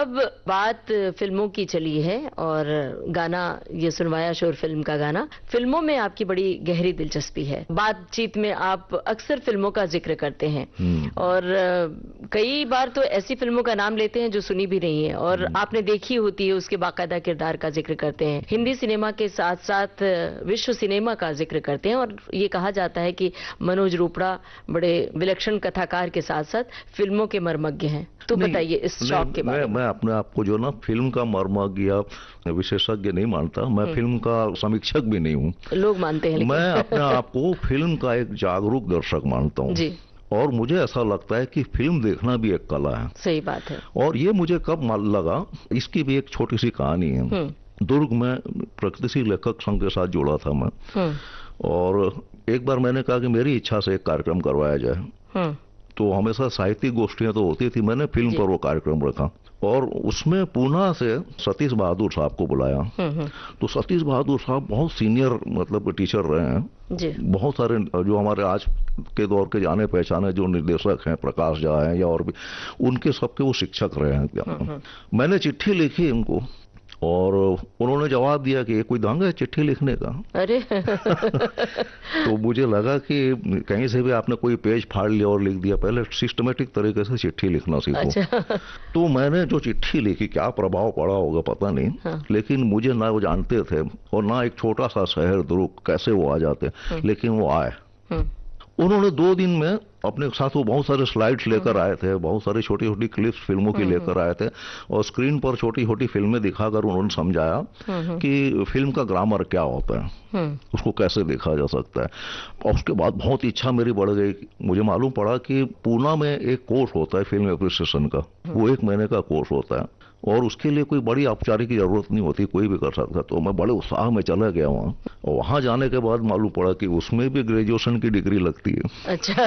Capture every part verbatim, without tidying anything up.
अब बात फिल्मों की चली है और गाना ये सुनवाया शोर फिल्म का गाना, फिल्मों में आपकी बड़ी गहरी दिलचस्पी है। बातचीत में आप अक्सर फिल्मों का जिक्र करते हैं और कई बार तो ऐसी फिल्मों का नाम लेते हैं जो सुनी भी नहीं है और आपने देखी होती है, उसके बाकायदा किरदार का जिक्र करते हैं। हिंदी सिनेमा के साथ साथ विश्व सिनेमा का जिक्र करते हैं और ये कहा जाता है कि मनोज रोपड़ा बड़े विलक्षण कथाकार के साथ साथ फिल्मों के मर्मज्ञ हैं। तो बताइए इस शौक के बारे में। मैं अपने आप को जो ना फिल्म का मर्मज्ञ या विशेषज्ञ नहीं मानता, मैं फिल्म का समीक्षक भी नहीं हूँ। लोग मानते हैं, मैं अपने आप को फिल्म का एक जागरूक दर्शक मानता हूँ जी। और मुझे ऐसा लगता है कि फिल्म देखना भी एक कला है। सही बात है। और ये मुझे कब लगा, इसकी भी एक छोटी सी कहानी है। दुर्ग में प्रगतिशील लेखक संघ के साथ जुड़ा था मैं और एक बार मैंने कहा कि मेरी इच्छा से एक कार्यक्रम करवाया जाए। तो हमेशा साहित्यिक गोष्ठियां तो होती थी, मैंने फिल्म पर वो कार्यक्रम रखा और उसमें पूना से सतीश बहादुर साहब को बुलाया। तो सतीश बहादुर साहब बहुत सीनियर मतलब टीचर रहे हैं जी। बहुत सारे जो हमारे आज के दौर के जाने पहचाने जो निर्देशक हैं, प्रकाश झा हैं या और भी, उनके सबके वो शिक्षक रहे हैं। मैंने चिट्ठी लिखी उनको और उन्होंने जवाब दिया कि ये कोई ढंग है चिट्ठी लिखने का। अरे तो मुझे लगा कि कहीं से भी आपने कोई पेज फाड़ लिया और लिख दिया, पहले सिस्टमेटिक तरीके से चिट्ठी लिखना सीखो। अच्छा। तो मैंने जो चिट्ठी लिखी, क्या प्रभाव पड़ा होगा पता नहीं। हाँ। लेकिन मुझे ना वो जानते थे और ना एक छोटा सा शहर दुर्ग कैसे वो आ जाते, लेकिन वो आए। उन्होंने दो दिन में अपने साथ वो बहुत सारे स्लाइड्स लेकर आए थे, बहुत सारी छोटी छोटी क्लिप्स फिल्मों की लेकर आए थे और स्क्रीन पर छोटी छोटी फिल्में दिखाकर उन्होंने समझाया कि फिल्म का ग्रामर क्या होता है, उसको कैसे देखा जा सकता है। और उसके बाद बहुत इच्छा मेरी बढ़ गई। मुझे मालूम पड़ा कि पूना में एक कोर्स होता है फिल्म एप्रिसिएशन का, वो एक महीने का कोर्स होता है और उसके लिए कोई बड़ी औपचारिक की जरूरत नहीं होती, कोई भी कर सकता। तो मैं बड़े उत्साह में चला गया वहाँ और वहाँ जाने के बाद मालूम पड़ा कि उसमें भी ग्रेजुएशन की डिग्री लगती है। अच्छा।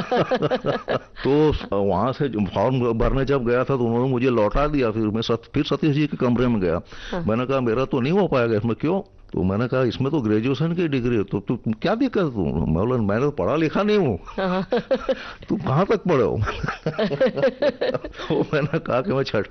तो वहाँ से फॉर्म भरने जब गया था तो उन्होंने मुझे लौटा दिया। फिर मैं सत, फिर सतीश जी के कमरे में गया। हाँ। मैंने कहा मेरा तो नहीं हो पाएगा इसमें। क्यों? तो मैंने कहा इसमें तो ग्रेजुएशन की डिग्री है। तो तू क्या दिक्कत? तू मैं मैंने तो पढ़ा लिखा नहीं हूँ। तुम कहाँ तक पढ़े हो? तो मैंने कहा कि मैं छठवीं